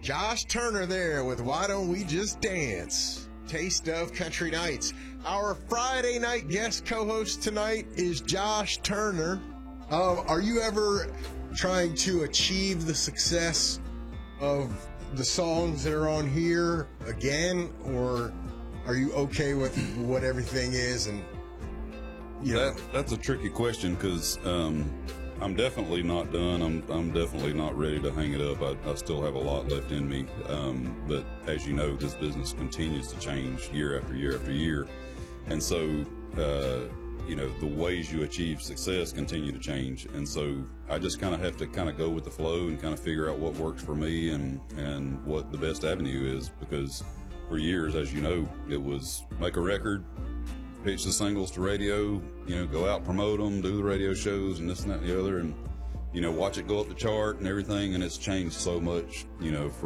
Josh Turner there with Why Don't We Just Dance? Taste of Country Nights. Our Friday night guest co-host tonight is Josh Turner. Are you ever trying to achieve the success of the songs that are on here again, or are you okay with what everything is? And that's a tricky question because I'm definitely not done. I'm definitely not ready to hang it up. I still have a lot left in me. But as you know, this business continues to change year after year after year. And so, the ways you achieve success continue to change. And so I just kind of have to kind of go with the flow and kind of figure out what works for me and what the best avenue is. Because for years, as you know, it was make a record, pitch the singles to radio, go out, promote them, do the radio shows and this and that and the other, and, watch it go up the chart and everything. And it's changed so much, from